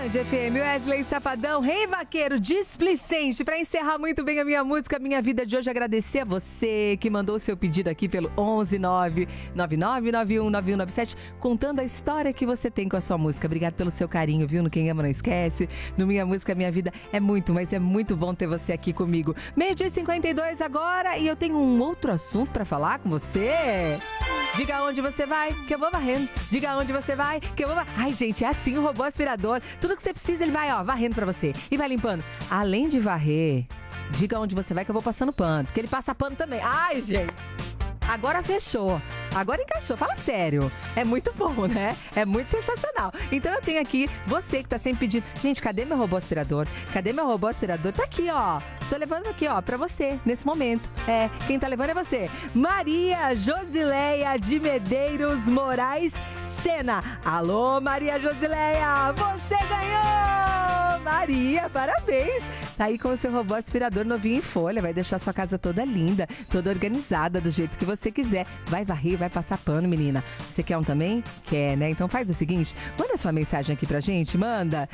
Band FM, Wesley Safadão, Rei Vaqueiro, Displicente. Pra encerrar muito bem a minha música, minha vida de hoje, agradecer a você que mandou o seu pedido aqui pelo 11999919197, contando a história que você tem com a sua música. Obrigado pelo seu carinho, viu? No Quem Ama Não Esquece. No Minha Música, Minha Vida. É muito, mas é muito bom ter você aqui comigo. 12h52 agora e eu tenho um outro assunto pra falar com você. Diga onde você vai, que eu vou varrendo. Diga onde você vai, que eu vou varrendo. Ai, gente, é assim o robô aspirador. Tudo que você precisa, ele vai, ó, varrendo pra você. E vai limpando. Além de varrer, diga onde você vai, que eu vou passando pano. Porque ele passa pano também. Ai, gente. Agora fechou. Agora encaixou. Fala sério. É muito bom, né? É muito sensacional. Então eu tenho aqui você que tá sempre pedindo. Gente, cadê meu robô aspirador? Cadê meu robô aspirador? Tá aqui, ó. Tô levando aqui, ó, pra você, nesse momento. É, quem tá levando é você. Maria Josileia de Medeiros Moraes Sena. Alô, Maria Josileia, você ganhou! Maria, parabéns! Tá aí com o seu robô aspirador novinho em folha, vai deixar sua casa toda linda, toda organizada, do jeito que você quiser. Vai varrer, vai passar pano, menina. Você quer um também? Quer, né? Então faz o seguinte, manda sua mensagem aqui pra gente, manda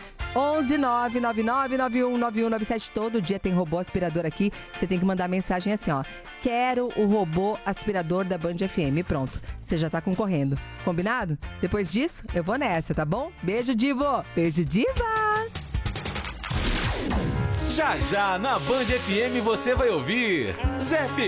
11999919197. Todo dia tem robô aspirador aqui, você tem que mandar mensagem assim, ó. Quero o robô aspirador da Band FM. Pronto, você já tá concorrendo. Combinado? Depois disso, eu vou nessa, tá bom? Beijo, Divo! Beijo, Diva! Já já na Band FM você vai ouvir Zé